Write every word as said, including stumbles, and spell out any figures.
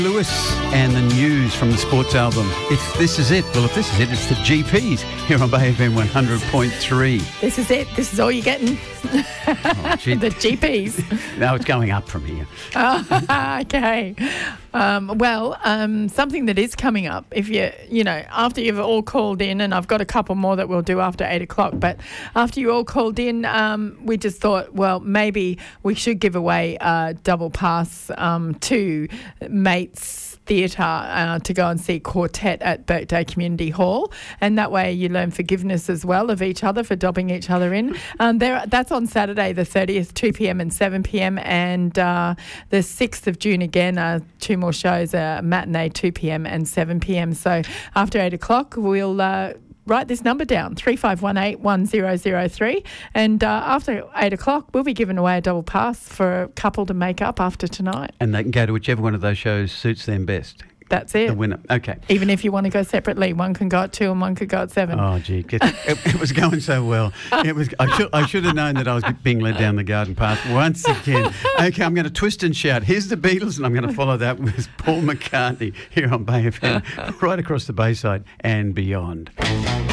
Lewis and the news from the sports album. If this is it, well, if this is it, it's the G Ps here on Bay F M one hundred point three. This is it. This is all you're getting. Oh, the G Ps. No, it's going up from here. Oh, okay. Um, well, um, something that is coming up, if you, you know, after you've all called in, and I've got a couple more that we'll do after eight o'clock, but after you all called in, um, we just thought, well, maybe we should give away a double pass um, to Mates Theatre uh, to go and see Quartet at Birkday Community Hall, and that way you learn forgiveness as well of each other for dobbing each other in. Um, there, that's on Saturday the thirtieth, two p.m. and seven p.m, and uh, the sixth of June again, uh, two more shows, uh, matinee two p.m. and seven p.m. So after eight o'clock we'll uh, write this number down, three five one eight, one zero zero three, and uh, after eight o'clock we'll be giving away a double pass for a couple to make up after tonight. And they can go to whichever one of those shows suits them best. That's it. The winner. Okay. Even if you want to go separately, one can go at two and one could go at seven. Oh, gee, it, it, it was going so well. It was. I should, I should have known that I was being led down the garden path once again. Okay, I'm going to twist and shout. Here's the Beatles, and I'm going to follow that with Paul McCartney here on Bay F M, right across the Bayside and beyond.